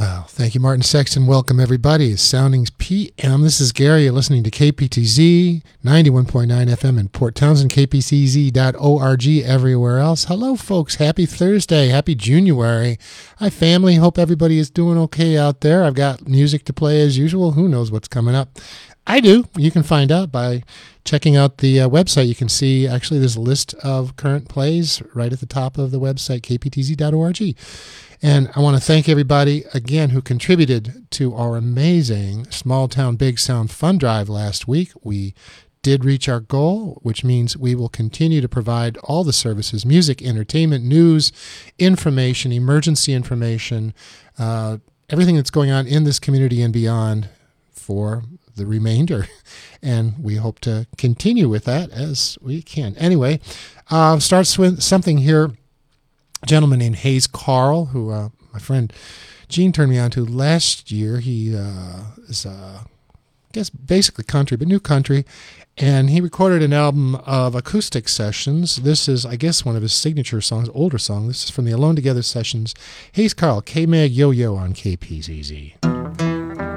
Well, thank you, Martin Sexton. Welcome, everybody. It's Soundings PM. This is Gary. You're listening to KPTZ 91.9 FM in Port Townsend, kptz.org, everywhere else. Hello, folks. Happy Thursday. Happy January. Hi, family. Hope everybody is doing okay out there. I've got music to play as usual. Who knows what's coming up? I do. You can find out by checking out the website. You can see, actually, there's a list of current plays right at the top of the website, kptz.org. And I want to thank everybody, again, who contributed to our amazing Small Town Big Sound Fund Drive last week. We did reach our goal, which means we will continue to provide all the services, music, entertainment, news, information, emergency information, everything that's going on in this community and beyond for the remainder. And we hope to continue with that as we can. Anyway, starts with something here. A gentleman named Hayes Carl, who my friend Gene turned me on to last year. He is, I guess, basically country, but new country. And he recorded an album of acoustic sessions. This is, I guess, one of his signature songs, older song. This is from the Alone Together sessions. Hayes Carl, K-Mag Yo-Yo on KPZZ.